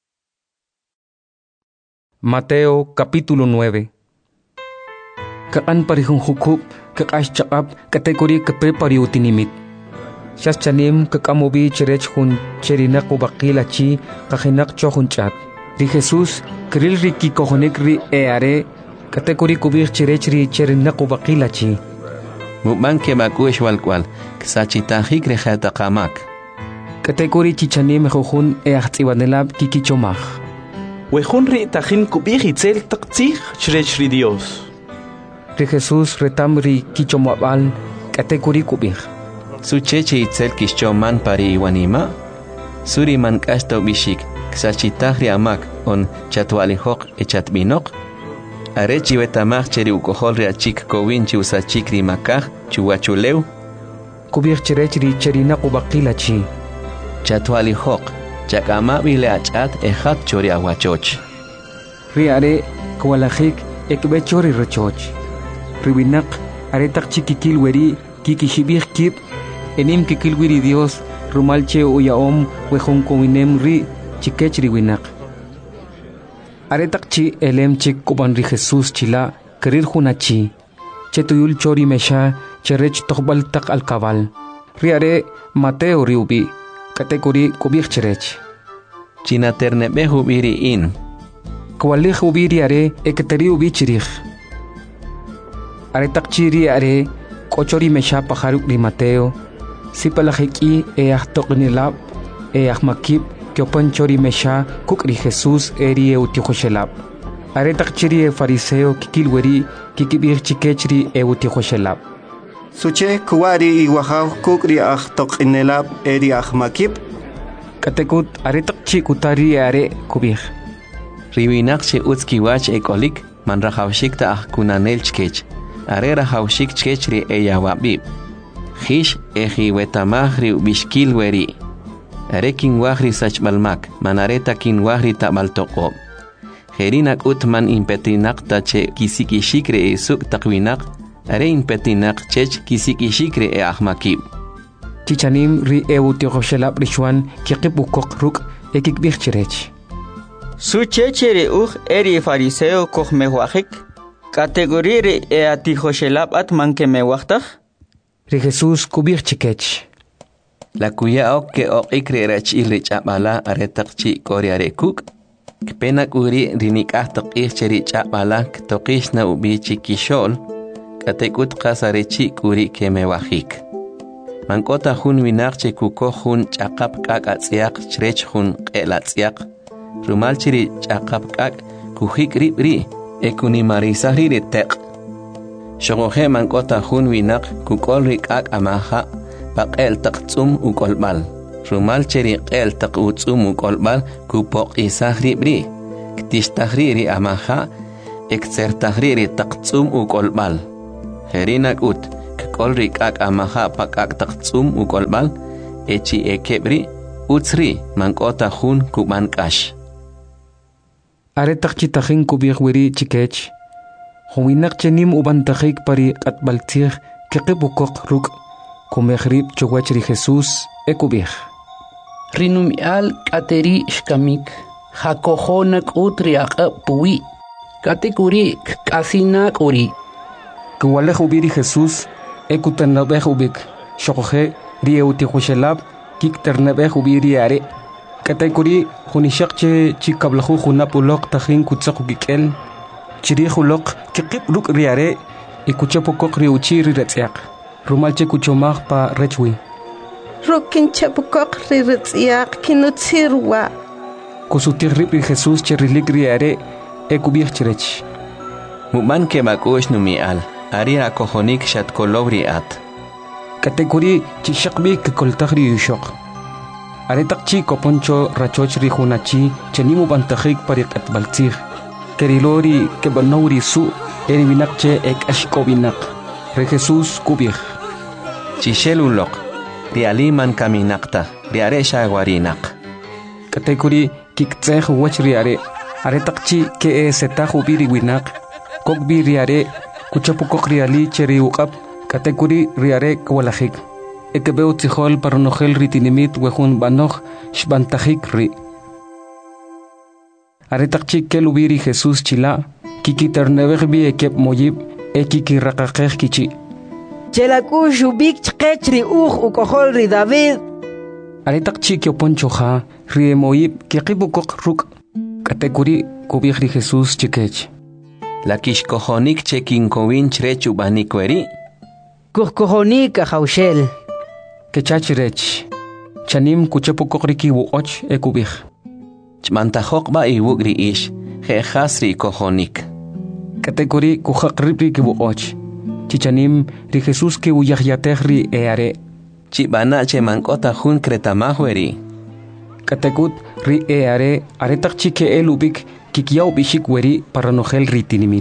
Mateo capítulo nueve. Kakan parihung hukup kakash chakap kategori kape pariutinimit. Shas chanim kakamobi chirech hun cherinak ubakila chi kahinak chohun chat. Ri Jesus kril ri kikohonik ri eare kategori kubir chirech ri cherinak ubakila chi. Mukman ke makush walkwal ksachitahik rejata kamak. Kategori chichanim mejojun eachtiwanelab kikichomach. Wejun ri tajin kubir itzel taktzich chrech ri Dios. Ri Jesus retam ri kichomabal kategori kubir. Su cheche itzel kishchoman pari iwanima. Suri man kasto bishik ksachitahri amak on chatwalihok echatbinok. Arechi wetamach cheri ukohol ri achik kowinchi usachik ri makaj chuwachuleu. Kubir cherech ri cherina ubakila chi. Chatwali hok, chakama bile achat ejat chori aguachoch. Riare, kawalajik, ekbe chori rechoch. Ribinak, aretak chikikil weri, kikishibir kip, enim kikil wiri Dios, rumalche uyaom, wehon kowinem ri, chikech ribinak. Aretak chi elem chik kuban ri Jesus chila, kerir hunachi, chetuyul chori mesha, cherech tokbal tak al kabal. Riare, Mateo riubi. Kategori kubir cherech. China ternebe hubiri in. Kwalih hubiri are ekateri ubi chirich. Are takchiri are kochori mesha paharuk di Mateo. Sipalahiki e ahtoknilab e ahmakib kyopan chori mesha kukri Jesus eri e utihoshelab. Are takchiri e fariseo kikilweri kikibir chikechri e utihoshelab. Suche kuwari iwahaw kukri ahtok inelab eri ahmakib. Katekut aretak chi kutari are kubir. Riwinak che utski wach ekolik man rahawshik ta ah kunanel chkech. Are rahawshik chkech ri eyawabib. Hish eji wetamah ri bishkil weri. Are kin wahri sachbalmak man areta kin wahri tabaltoqob. Herinak utman impetinak ta che kisikishikre e suk takwinak. Are impetinak chech kisik ishikre e ahmakib. Chichanim ri ewu tiogoshelab rishwan kikip ukok ruk ekik bichirech. Su chechere uch eri fariseo koch mehuachik. Kategori ri e atihoshelab at manke mehuachtak. Ri Jesus kubir chikech. La kuya ok ke ok ikre rach ilrich abala aretak chi kori arekuk. Kpenak uri rinik ahtak icheri chabala ktokish na ubi chikishol. Katekut qasarechi kuri kemewahik. Mankota hun winaqche kuko hun chaqap kak atsiaq chrech hun qelatsiaq. Rumal chiri chaqap kak kuhik ribri ekuni marisahri reteq. Shogohe mankota hun winaq kukol rikak amaha paqel taqtsum ukolbal. rumal cheri qel taq utsum uqolbal kupoq isahri bri ktishtakhri ri amaha eksertakhri ri taqtsum uqolbal herinak ut kqolri kak amaha pakak taqtsum uqolbal echi ekebri utsri mankota hun kubankash are taqchi takhin kubih wiri chikech huwinak chenim ubantakhik pari qatbaltir keqibukok ruk kumekhrib chowachri Jesus ekubih rinumial kateri shkamik hakohonak utriaq puwi katikuri kasinak uri kuwaleh ubiri Jesus ekutanabeh ubik shokhe rieuti khushelab kikternabeh ubiri are katakuri hunishaqche chikablahu hunapulok takhin kutsaq gikel chiri khulok kiqib ruk riare ikuchapokok riuchiri retsiaq rumalche kuchomag pa rechwi rukin chapokok riretsiaq kinutsirwa kusutirrib Jesus cherilik riare ekubih chirech muman ke makush numial ari akohonik shatkolobri at kategori chishaqbi koltakhri yushok are taqchi koponcho rachochri hunachi chenimu bantakhik pariqat baltir kerilori ke banori su eri binakche ek ashkobinak re Jesus kubih chishelulok rialiman kaminakta riare shagwarinak kategori kiktseh wachri are are taqchi ke setahu biri winak kokbi riare kuchapukok riali cheri uqab kategori riare kwalahik ekebeu tihol parnohel ritinimit wehun banoj shbantahik ri are taqchi ke lubiri Jesus chila kikiternebeh bi ekep moyib ekiki raqaqeh kichi chelaku shubik chqechri uj ukohol ri David are taqchi ke ponchoja ri moyib kiqibukok ruk kategori kubih ri Jesus chikech la kishkohonik chekin kowin chrechu banikweri kuhkohonik haushel kechachirech chanim kuchapukok riki wuoch ekubih chmantajok ba iwugri ish jehasri kohonik kategori kuhaqribri ki wuoch chichanim ri Jesus ke uyahyatehri eare chibana che mankota hun kretamahweri kategut ri eare are taqchi ke elubik kikiyaw bishik weri para nohel ritinimit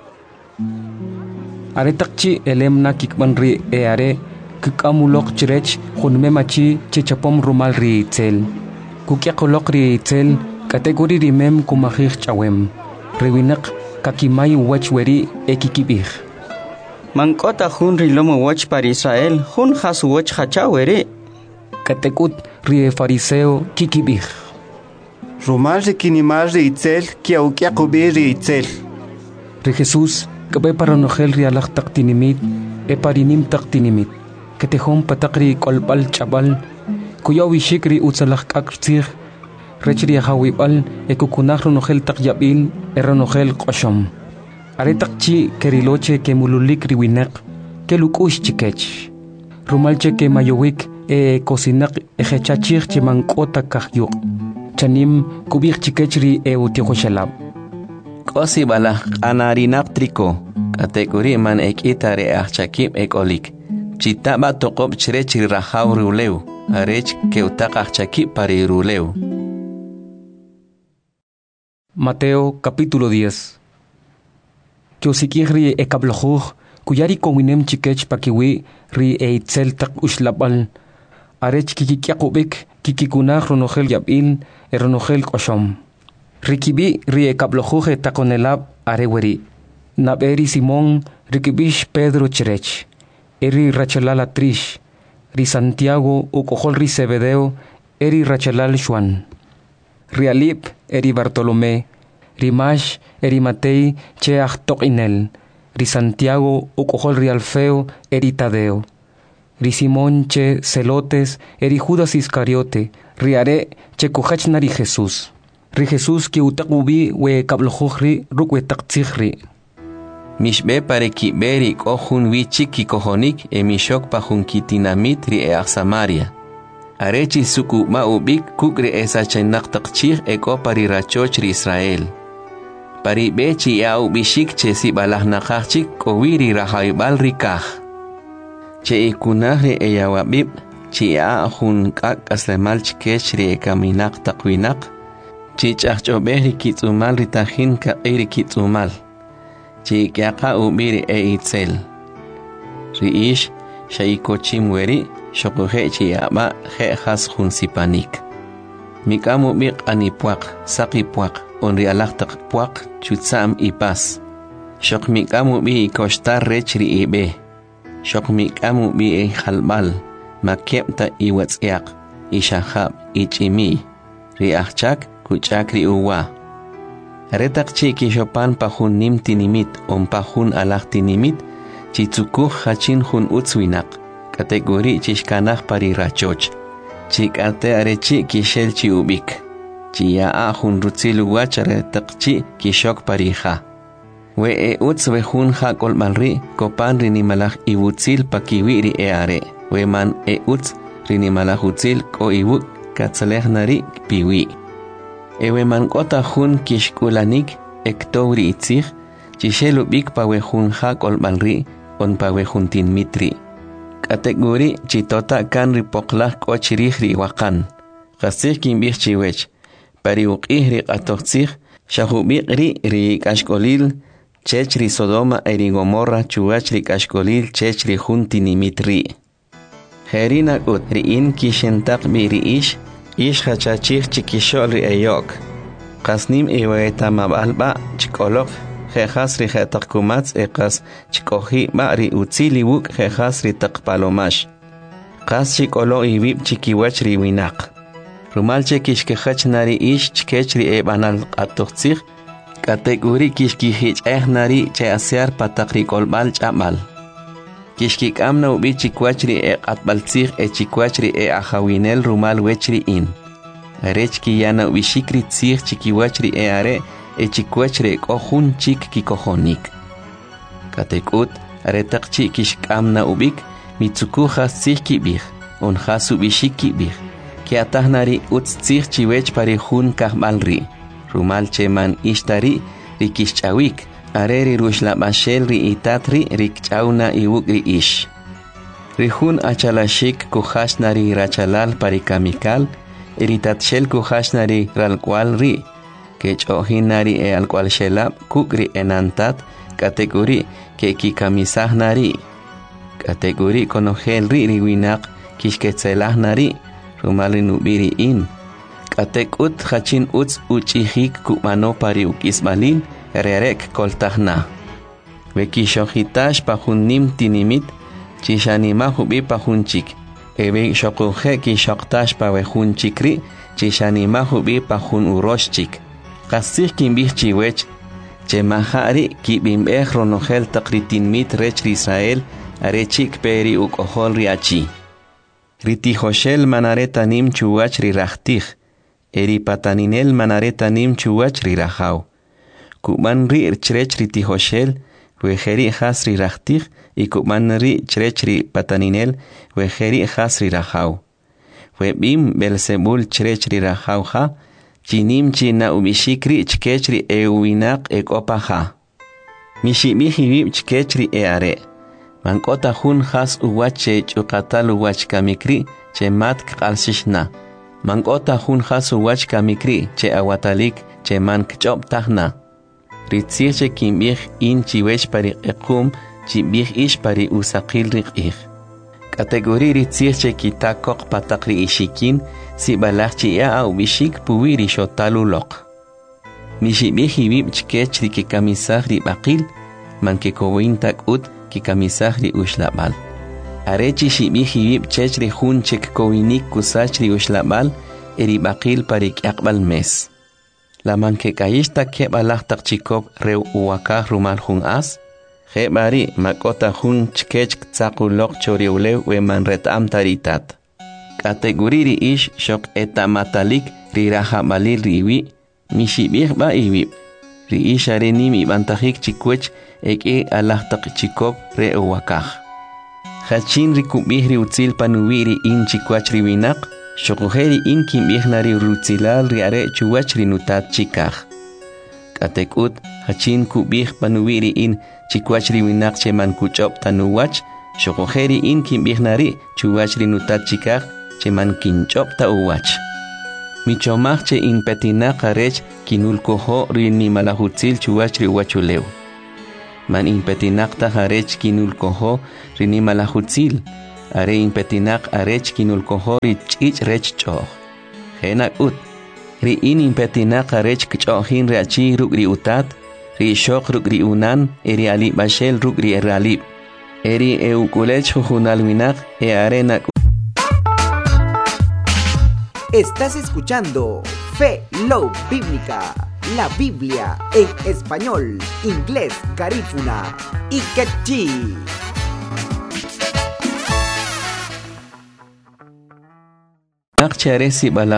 are taqchi elemna kikban ri eare kikamulok chirech hunme machi chichapom rumal ri tel kukyaqolok ri tel kategori rimem kumahih chawem rewinak kakimay wach weri ekikibih mankota hun ri lomo wach par Israel hun has wach hachaweri kategut ri fariseo kikibih rumal ri kinimal ri itzel kiaukyaqobi ri itzel ri Jesus kabe para nohel ri alaq taqtinimit e parinim taqtinimit ketehom patakri kolbal chabal kuyawi shikri utsalaq kaktsir rechri hawibal e kukunahro nohel taqyabil erro nohel qoshom are taqchi keriloche ke mululik ri winak ke lukush chikech rumalche ke mayowik e kosinak e hechachir che mankota kahyuk chanim kubih chikechri e utihoshalab kosi bala anarinak triko kategori man ekitare achakib ekolik chitaba toqob chirechri rahaw ruleu arech ke utaqach chakib pari ruleu Mateo capítulo diez Kyosikihri e kablojuj kuyari kowinem chikech pakiwi ri e itzel tak ushlabal arech kikikyaqubik kikikunaj ronohel yabil e ronohel koshom rikibi ri e kablojuj e takonelab areweri naberi Simón rikibish Pedro chirech eri rachalal atrish ri Santiago ukohol ri Zebedeo eri rachalal Juan Rialip eri Bartolomé, Rimash eri Matei che achtoqinel, ri Santiago ukohol ri Alfeo eri Tadeo, ri Simón che Celotes eri Judas Iscariote, ri are che kuhachna ri Jesús, ri Jesús ki utaqubi we kablojuhri rukwe taqtzihri. Mishbe pare ki beri kohun wichik ki kohonik e mishok pa hun kitinamit ri e Samaria. Arechi suku ma ubik kukri esa chenak takchir eko pari rachoch ri Israel. Pari bechi ya ubishik che si balah nakachik kowiri rahaibal rikah. Che ikunah ri e yawabib chia hun kak aslemal chikech ri kaminak takwinak chichach chobe ri kitsumal ri tajin ka ri kitsumal chikyaka ubiri e itzel ri ish shaikochim weri shokuhe chiaba he has hun sipanik mikamu biq anipuak sakipuak onri alaktak puak chutsam ipas shok mikamu bi kostar rechri ibe shok mikamu bi e halbal makepta iwatsiak ishahab ichimi riachchak kuchakri uwa retak chiki shopan pahun nim tinimit on pahun alak tinimit chitsukuh hachin hun utswinak kategori chishkanah pari rachoch chikate arechi kishel chi ubik chiya ahun rutzilu wachare takchi kishok parija we e uts we hun ha kolmalri kopan rinimalaj iwutzil pakiwiri e are we man e uts rinimalaj utzil ko iwuk katsaleh nari piwi e we man kota hun kishkulanik ektowri itzig chishel ubik pa we hun ha kolmalri on pa we hun tin mitri kategori chitota kan ripoklah ko chirihri wakan qasih kimbih chiwech pari uqihri qatoqsih shahubiqri ri kashkolil chechri Sodoma eri Gomorra chuachri kashkolil chechri juntini mitri herina ut ri in kishentak biri ish ish hachachih chikishol ri ayok qasnim iweta mabalba chikolok Jejas ri jetak kumats ekas chikohi ba ri utzili wuk jejas ri tak palomash. Kas chikolo ibib chikiwach ri winak. Rumal chekish kehach nari ish chikech ri ebanal atoxtzig. Kategori kishkihich eh nari che asear patak ri kolbal chamal. Kishkik amna ubi chikwach ri e atbaltzig e chikwach ri e ahawinel rumal wech ri in. Arech ki yana ubi shikri tzig chikiwach ri e are e chikwachre kohun chik kikohonik katekut aretak chikish kamna ubik mitsukuha sihki bih on hasu bishiki bih ki atahnari utsih chiwech pari hun kahmalri rumal cheman ishtari rikishchawik areri rushla bashel ri itatri rikchauna iwukri ish rihun achalashik kuhashnari rachalal pari kamikal iritatshel kuhashnari ralkwal ri que chohinari e al cual shelab kukri enantat kategori que kikamisah nari kategori konogel ri riwinak kishketzelah nari rumali nubiri in katekut hachin uts uchihik kumano pari ukisbalin rerek koltahna vekishohitash pahunnim tinimit chishanima hubi pahunchik ebe shokuhe kishoktash pawehunchikri chishanima hubi pahun uroshchik Kasih kimbih chiwech, che mahari kibimbeh ronogel takritin mit rech Israel, arechik peri ukohol riachi. Ritihoshel manaretanim chuach rirachtih, eri pataninel manaretanim chuach rirahau. Kuman ri chrech ritihoshel, wejeri has rirachtih, y kuman ri chrech ri pataninel, wejeri has rirahau. Webim Belzebul chrech rirahau ha, chinim china ubishikri chkechri e uinak e kopaha. Mishibihibib chkechri e are. Mankota hun has uwache chukatal uwach kamikri che mat kalsishna. Mankota hun has uwach kamikri che awatalik che man kchop tahna. Ritzirche kimbih in chiwech pari ekum chibih ish pari usakil rikih. Kategori ritzirche kitakok patakri ishikin si balachchi ya au bishik puwiri shotalulok. Mishibihibib chkechri ki kamisahri bakil man ke kowintak ut ki kamisahri ushlabal. Arechi shibihibib chechri hun chek kowinik kusachri ushlabal eri bakil parik yakbal mes. La man ke kayishta ke balachtak chikop reu uwakah rumal hun as. Hebari makota hun chkech tsakulok choriulew we man retam taritat. Kategori ish shok eta matalik riraha balil riwi mishibih ba iwi ri ish areni mi bantahik chikwech ek e alahtak chikop re uwakah hachin rikubih ri utzil panuwiri in chikwach riwinak shokuheri in kimbih nari rutzilal riare chuwach rinutat chikah katekut hachin kubih panuwiri in chikwach riwinak cheman kuchop tanuwach Shokojeri in kim bihnari chuwach rinutat chikaj cheman kinchopta uwach. Michomaj che in petina karech kinulkojo rini malahutzil chuwach riwachuleu. Man in petinakta harech kinulkojo rini malahutzil. Are in petinak arech kinulkojo richich rech choh. Henak ut. Ri in in petinak arech kchohin reachi rugri utat. Ri shok rugri unan eri alib bashel rugri eralib. Eri eukulech jujunalminak e arenak. Estás escuchando Fe Love Bíblica, la Biblia en español, inglés, garífuna y quechí. Nakcharesi bala